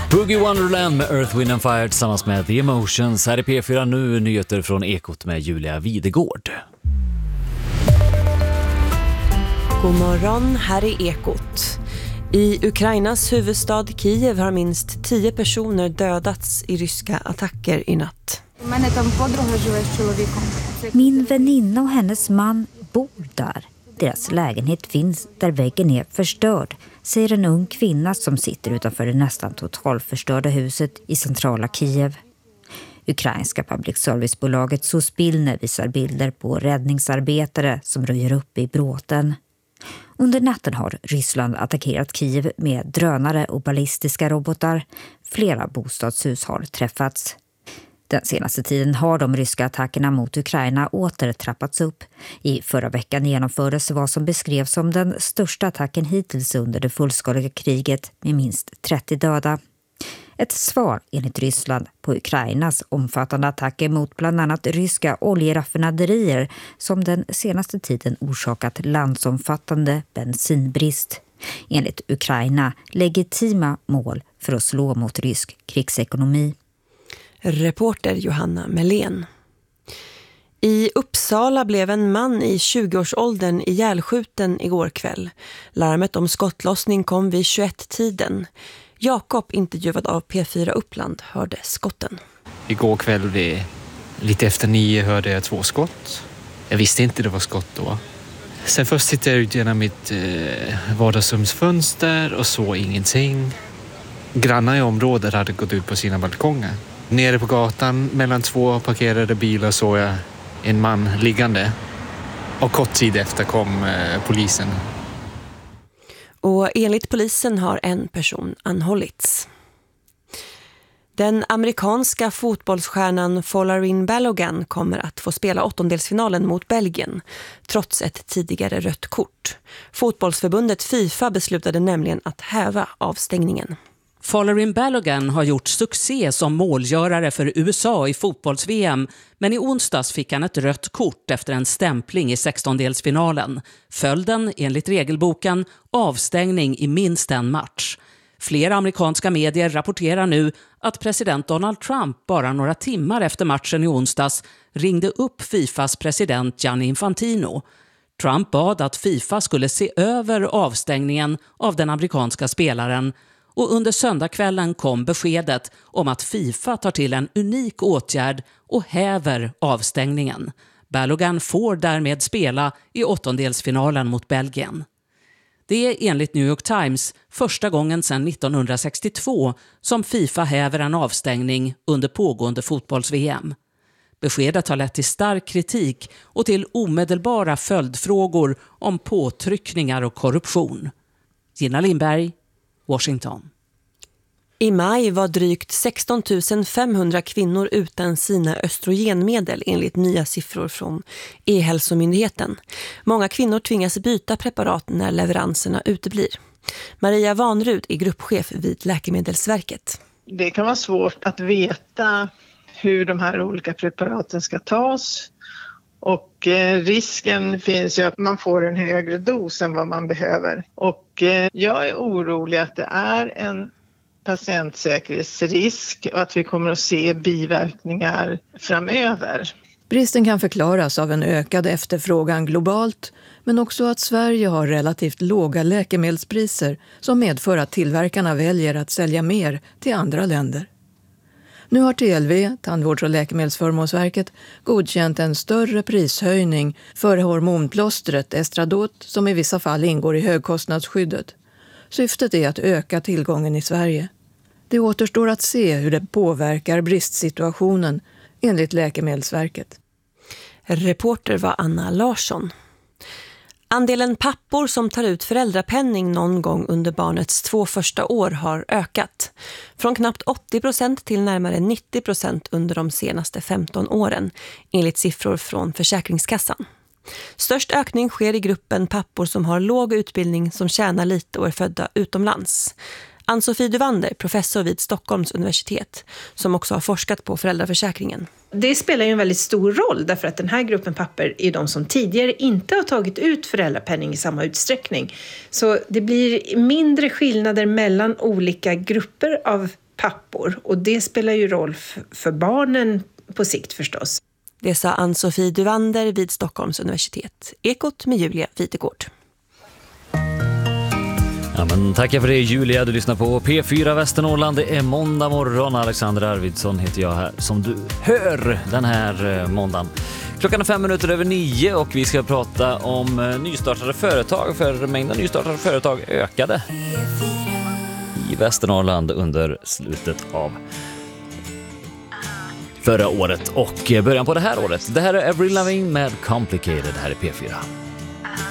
Boogie Wonderland med Earth, Wind & Fire tillsammans med The Emotions. Här är P4 nu, nyheter från Ekot med Julia Videgård. God morgon, här är Ekot. I Ukrainas huvudstad Kiev har minst 10 personer dödats i ryska attacker i natt. Min väninna och hennes man bor där. Deras lägenhet finns där väggen är förstörd, säger en ung kvinna som sitter utanför det nästan totalförstörda huset i centrala Kiev. Ukrainska public service-bolaget Suspilne visar bilder på räddningsarbetare som röjer upp i bråten. Under natten har Ryssland attackerat Kiev med drönare och ballistiska robotar. Flera bostadshus har träffats. Den senaste tiden har de ryska attackerna mot Ukraina åter trappats upp. I förra veckan genomfördes vad som beskrevs som den största attacken hittills under det fullskaliga kriget med minst 30 döda. Ett svar enligt Ryssland på Ukrainas omfattande attacker mot bland annat ryska oljeraffinaderier som den senaste tiden orsakat landsomfattande bensinbrist. Enligt Ukraina legitima mål för att slå mot rysk krigsekonomi. Reporter Johanna Melén. I Uppsala blev en man i 20-årsåldern ihjälskjuten igår kväll. Larmet om skottlossning kom vid 21-tiden. Jakob, intervjuad av P4 Uppland, hörde skotten. Igår kväll vid lite efter 9 hörde jag 2 skott. Jag visste inte det var skott då. Sen först tittade jag ut genom mitt vardagsrumsfönster och såg ingenting. Grannar i området hade gått ut på sina balkonger. Nere på gatan mellan 2 parkerade bilar såg jag en man liggande. Och kort tid efter kom polisen. Och enligt polisen har en person anhållits. Den amerikanska fotbollsstjärnan Folarin Balogun kommer att få spela åttondelsfinalen mot Belgien, trots ett tidigare rött kort. Fotbollsförbundet FIFA beslutade nämligen att häva avstängningen. Folarin Balogun har gjort succé som målgörare för USA i fotbolls-VM, men i onsdags fick han ett rött kort efter en stämpling i 16-delsfinalen. Följden, enligt regelboken, avstängning i minst en match. Flera amerikanska medier rapporterar nu att president Donald Trump bara några timmar efter matchen i onsdags ringde upp FIFAs president Gianni Infantino. Trump bad att FIFA skulle se över avstängningen av den amerikanska spelaren. Och under söndagskvällen kom beskedet om att FIFA tar till en unik åtgärd och häver avstängningen. Balogun får därmed spela i åttondelsfinalen mot Belgien. Det är enligt New York Times första gången sedan 1962 som FIFA häver en avstängning under pågående fotbolls-VM. Beskedet har lett till stark kritik och till omedelbara följdfrågor om påtryckningar och korruption. Gina Lindberg, Washington. I maj var drygt 16 500 kvinnor utan sina östrogenmedel enligt nya siffror från E-hälsomyndigheten. Många kvinnor tvingas byta preparat när leveranserna uteblir. Maria Vanrud är gruppchef vid Läkemedelsverket. Det kan vara svårt att veta hur de här olika preparaten ska tas. Och risken finns ju att man får en högre dos än vad man behöver. Och jag är orolig att det är en patientsäkerhetsrisk och att vi kommer att se biverkningar framöver. Bristen kan förklaras av en ökad efterfrågan globalt, men också att Sverige har relativt låga läkemedelspriser som medför att tillverkarna väljer att sälja mer till andra länder. Nu har TLV, Tandvårds- och läkemedelsförmånsverket, godkänt en större prishöjning för hormonplåstret Estradot som i vissa fall ingår i högkostnadsskyddet. Syftet är att öka tillgången i Sverige. Det återstår att se hur det påverkar bristsituationen enligt Läkemedelsverket. Reporter var Anna Larsson. Andelen pappor som tar ut föräldrapenning någon gång under barnets 2 första år har ökat. Från knappt 80% till närmare 90% under de senaste 15 åren, enligt siffror från Försäkringskassan. Störst ökning sker i gruppen pappor som har låg utbildning, som tjänar lite och är födda utomlands. Ann-Sofie Duvander, professor vid Stockholms universitet, som också har forskat på föräldraförsäkringen. Det spelar ju en väldigt stor roll därför att den här gruppen pappor är de som tidigare inte har tagit ut föräldrapenning i samma utsträckning. Så det blir mindre skillnader mellan olika grupper av pappor. Och det spelar ju roll för barnen på sikt förstås. Det sa Ann-Sofie Duvander vid Stockholms universitet. Ekot med Julia Vitegård. Ja, men tackar för det Julia, du lyssnar på P4 Västernorrland. Det är måndag morgon, Alexander Arvidsson heter jag här som du hör den här måndagen. Klockan är 9:05 och vi ska prata om nystartade företag, för mängden nystartade företag ökade i Västernorrland under slutet av förra året och början på det här året. Det här är Avril Lavigne med Complicated här i P4.